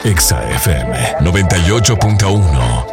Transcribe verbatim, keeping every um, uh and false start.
Exa F M noventa y ocho punto uno.